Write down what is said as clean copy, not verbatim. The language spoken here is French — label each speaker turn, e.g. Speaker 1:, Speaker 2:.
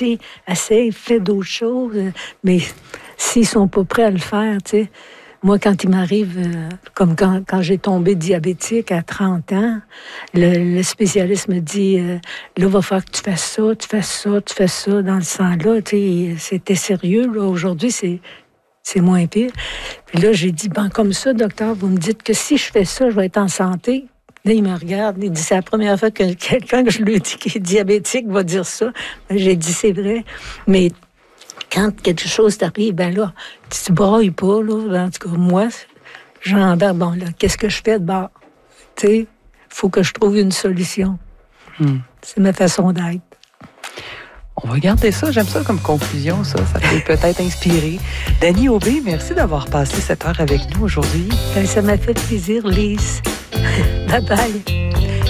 Speaker 1: essaye, fais d'autres choses. Mais s'ils sont pas prêts à le faire, tu sais. Moi, quand il m'arrive, comme quand j'ai tombé diabétique à 30 ans, le spécialiste me dit, là, il va falloir que tu fasses ça, tu fasses ça, tu fasses ça dans le sang-là. Tu sais, c'était sérieux, là. Aujourd'hui, c'est moins pire. Puis là, j'ai dit, comme ça, docteur, vous me dites que si je fais ça, je vais être en santé. Là, il me regarde, il dit, c'est la première fois que quelqu'un que je lui dis qui est diabétique va dire ça. J'ai dit, c'est vrai. Mais quand quelque chose t'arrive, là, tu brailles pas, là. En tout cas, moi, j'embarque, là, qu'est-ce que je fais de bord? Tu sais, il faut que je trouve une solution. C'est ma façon d'être.
Speaker 2: On va garder ça. J'aime ça comme conclusion, ça. Ça peut peut-être inspirer. Dany Aubé, merci d'avoir passé cette heure avec nous aujourd'hui.
Speaker 1: Ça m'a fait plaisir, Lise. Bye-bye.